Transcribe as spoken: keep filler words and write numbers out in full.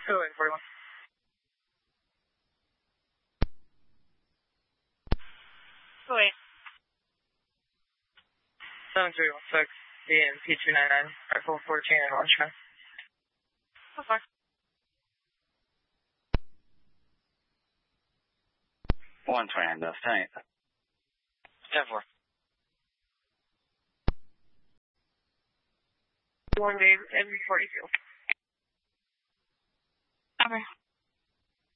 Two eight forty-one. Two eight. Seven three one six. D M P two nine nine. Rifle fourteen and launch pad. So far. One twenty nine Delta. Ten eight. Ten four. One Dave, M forty two. Over.